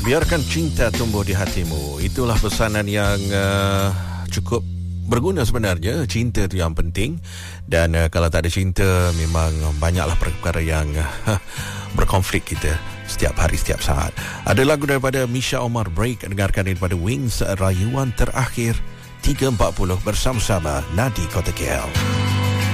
Biarkan cinta tumbuh di hatimu. Itulah pesanan yang cukup berguna sebenarnya. Cinta itu yang penting. Dan kalau tak ada cinta, memang banyaklah perkara yang berkonflik kita setiap hari, setiap saat. Ada lagu daripada Misha Omar, Break. Dengarkan daripada Wings, Rayuan Terakhir 3.40 bersama-sama Nadi Kota KL.